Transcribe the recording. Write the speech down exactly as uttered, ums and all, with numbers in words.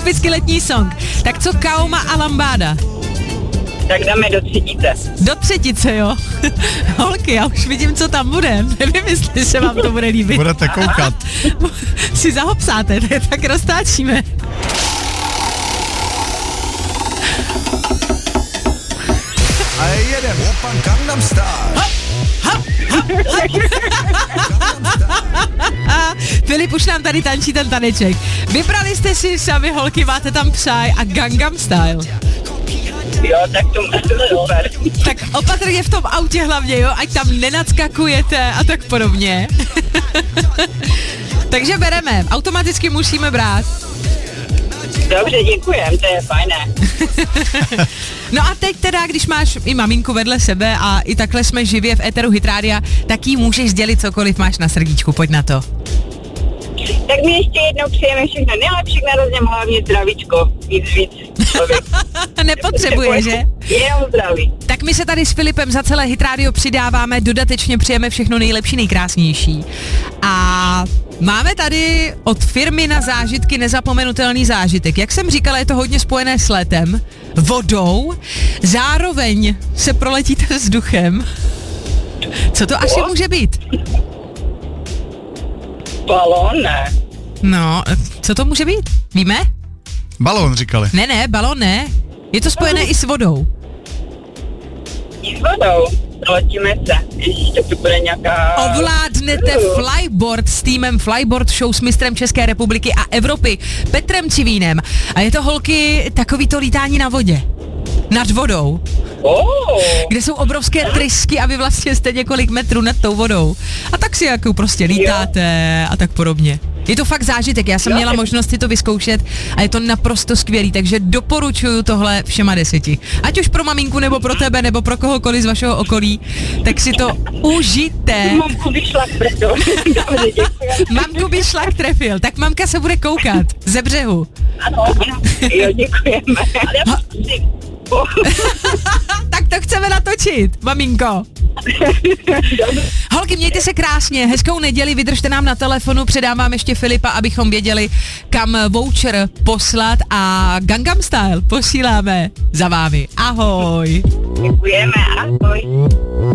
typicky letní song. Tak co Kaoma a Lambáda? Tak dáme do třetice. Do třetice, jo. Holky, já už vidím, co tam bude. Nevím, jestli se vám to bude líbit. Budete koukat. Si zahopsáte, tak roztáčíme. A jedem. Open Gangnam Style. Filip už nám tady tančí ten taneček. Vybrali jste si sami, holky, máte tam Psy a Gangnam Style. Jo, tak to má super. Tak opatrně v tom autě hlavně, jo, ať tam nenadskakujete a tak podobně. Takže bereme, automaticky musíme brát. Dobře, děkujem, to je fajné. No a teď teda, když máš i maminku vedle sebe a i takhle jsme živě v éteru Hit Rádia, tak jí můžeš sdělit cokoliv máš na srdíčku, pojď na to. Tak mi ještě jednou přejeme všechno nejlepší k narozením, hlavně zdravíčko, víc, víc. Nepotřebuje, že? Jenom zdraví. Tak my se tady s Filipem za celé Hit Radio přidáváme, dodatečně přejeme všechno nejlepší, nejkrásnější. A máme tady od firmy na zážitky nezapomenutelný zážitek. Jak jsem říkala, je to hodně spojené s letem, vodou, zároveň se proletíte vzduchem. Co to asi může být? Balón, ne. No, co to může být? Víme? Balón říkali. Ne, ne, balón ne. Je to spojené i s vodou. I s vodou. Letíme se. Ježiš, to tu bude nějaká... Ovládnete flyboard s týmem Flyboard Show s mistrem České republiky a Evropy Petrem Civínem. A je to, holky, takový to lítání na vodě. Nad vodou. Oh. Kde jsou obrovské trysky a vy vlastně jste několik metrů nad tou vodou. A tak si jako prostě lítáte a tak podobně. Je to fakt zážitek, já jsem měla možnost si to vyzkoušet a je to naprosto skvělý, takže doporučuju tohle všema deseti. Ať už pro maminku, nebo pro tebe, nebo pro kohokoliv z vašeho okolí, tak si to užijte. Mamku by šlak trefil. Dobře, děkuji. Mamku by šlak trefil, tak mamka se bude koukat ze břehu. Ano, ano, jo, děkujeme. Ale tak to chceme natočit, maminko. Holky, mějte se krásně, hezkou neděli, vydržte nám na telefonu, předám vám ještě Filipa, abychom věděli, kam voucher poslat a Gangnam Style posíláme za vámi. Ahoj. Děkujeme, ahoj.